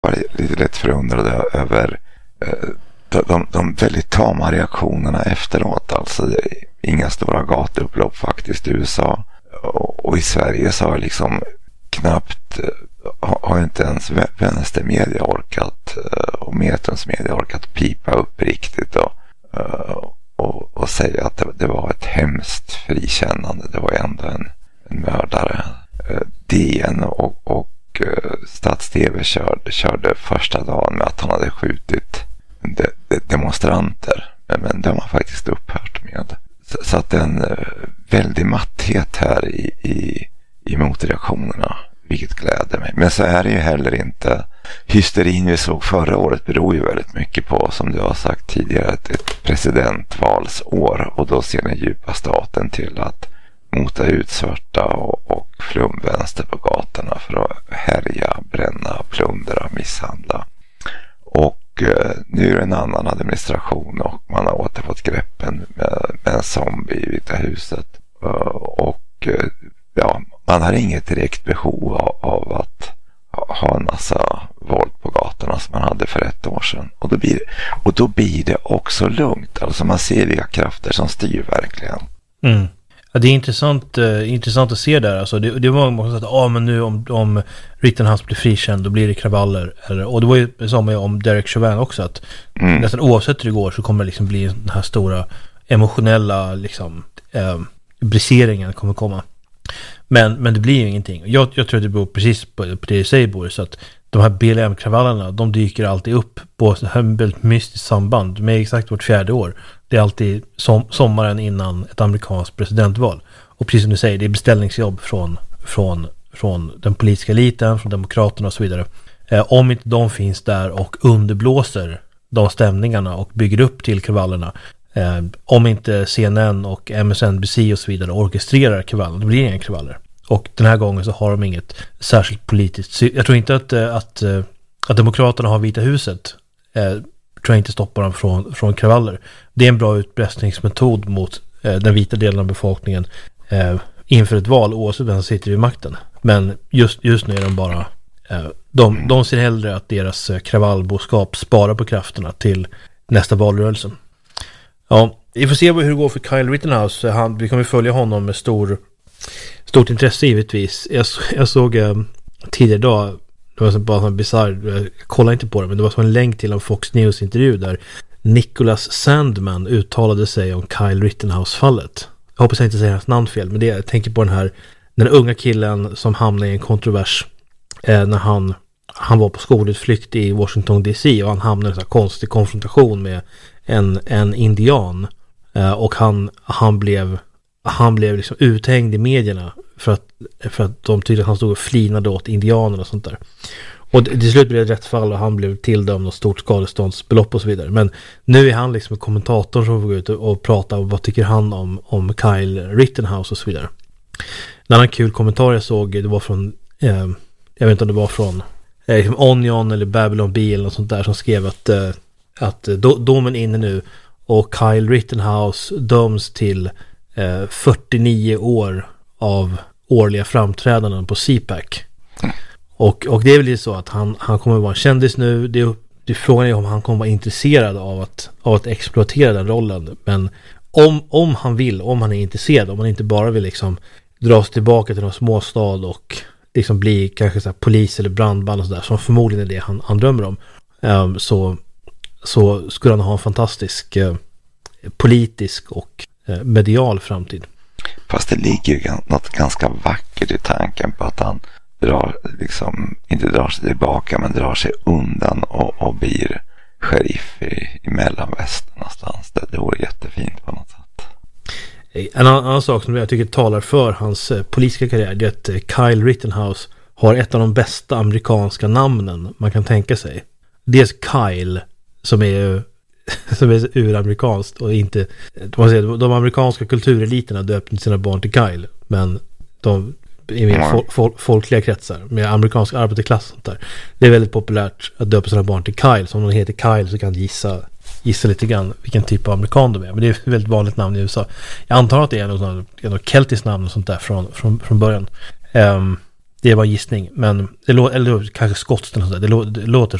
varit lite lätt förundrade över de väldigt tama reaktionerna efteråt. Alltså inga stora gatuupplopp faktiskt i USA. Och i Sverige så har liksom knappt, har inte ens vänstermedia orkat och metungsmedia orkat pipa upp riktigt och säga att det var ett hemskt frikännande. Det var ändå en mördare. DN och Stats-TV körde första dagen med att han hade skjutit demonstranter. Men det har man faktiskt upphört med. Så att det är en väldig matthet här i motreaktionerna, vilket gläder mig. Men så är det ju heller inte. Hysterin vi såg förra året beror ju väldigt mycket på, som du har sagt tidigare, ett presidentvalsår, och då ser den djupa staten till att mota ut svarta och flumvänster på gatorna för att härja, bränna, plundra, misshandla. Och nu är det en annan administration och man har återfått greppen med en zombie i Vita huset. Och man har inget direkt behov av att ha en massa våld på gatorna som man hade för 1 år sedan. Och då blir det också lugnt. Alltså man ser vilka krafter som styr verkligen. Mm. Ja, det är intressant att se där. Alltså, det var många som sa att men nu om Rittenhouse blir frikänd då blir det kravaller. Och det var ju samma om Derek Chauvin också, att nästan oavsett hur det går så kommer det liksom bli den här stora emotionella liksom, briseringen kommer komma. Men det blir ju ingenting. Jag tror att det beror precis på det du säger, Boris, att de här BLM-kravallerna, de dyker alltid upp på så här väldigt mystiskt samband med exakt vart 4:e år. Det är alltid sommaren innan ett amerikanskt presidentval. Och precis som du säger, det är beställningsjobb från den politiska eliten, från demokraterna och så vidare. Om inte de finns där och underblåser de stämningarna och bygger upp till kravallerna, om inte CNN och MSNBC och så vidare orkestrerar kravallerna, då blir det inga kravaller. Och den här gången så har de inget särskilt politiskt. Jag tror inte att demokraterna har Vita huset. Tror jag inte stoppar dem från kravaller. Det är en bra utpressningsmetod mot den vita delen av befolkningen inför ett val, oavsett vem som sitter vid makten. Men just nu är de bara de ser hellre att deras kravallboskap sparar på krafterna till nästa valrörelse. Ja, vi får se hur det går för Kyle Rittenhouse. Vi kommer följa honom med stort intresse givetvis. Jag såg tidigare idag, det var bara en bizarr, jag kollade inte på det, men det var som en länk till en Fox News-intervju där Nicholas Sandman uttalade sig om Kyle Rittenhouse-fallet. Jag hoppas jag inte säger hans namn fel, men jag tänker på den unga killen som hamnade i en kontrovers när han var på skolutflykt i Washington DC och han hamnade i en sån här konstig konfrontation med en indian, och han blev liksom uthängd i medierna för att de tyckte att han stod och flinade åt indianerna och sånt där. Och till slut blev det rätt fall och han blev tildömd av stort skadeståndsbelopp och så vidare. Men nu är han liksom en kommentator som får gå ut och prata om vad tycker han om Kyle Rittenhouse och så vidare. En annan kul kommentar jag såg, det var från jag vet inte om det var från Onion eller Babylon Bee eller något sånt där, som skrev att domen är inne nu och Kyle Rittenhouse döms till 49 år av årliga framträdanden på CPAC. Och det är väl ju så att han kommer vara en kändis nu. Det frågan är om han kommer vara intresserad av att exploatera den rollen. Men om han vill, om han är intresserad, om han inte bara vill liksom dra sig tillbaka till någon småstad och liksom bli kanske så här polis eller brandman och sådär, som förmodligen är det han drömmer om, så skulle han ha en fantastisk politisk och medial framtid. Fast det ligger ju något ganska vackert i tanken på att han inte drar sig tillbaka, men drar sig undan och blir sheriff i Mellanvästern någonstans. Det vore jättefint på något sätt. En annan sak som jag tycker talar för hans politiska karriär, det är att Kyle Rittenhouse har ett av de bästa amerikanska namnen man kan tänka sig. Dels Kyle, som är uramerikanskt och inte, de amerikanska kultureliterna döper sina barn till Kyle, men de i mer folkliga kretsar med amerikansk arbetarklass och sånt där, det är väldigt populärt att döpa sina barn till Kyle. Så om de heter Kyle så kan gissa lite grann vilken typ av amerikan de är, men det är ett väldigt vanligt namn i USA. Jag antar att det är något keltiskt namn och sånt där från början. Det var gissning, men eller kanske skotskt eller sådär. Det låter